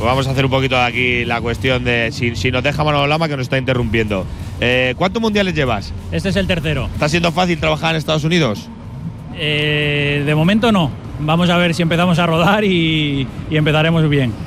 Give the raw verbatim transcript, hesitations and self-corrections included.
Pues vamos a hacer un poquito aquí la cuestión de si, si nos deja Manolo Lama, que nos está interrumpiendo. Eh, ¿Cuántos mundiales llevas? Este es el tercero. ¿Está siendo fácil trabajar en Estados Unidos? Eh, de momento no. Vamos a ver si empezamos a rodar y, y empezaremos bien.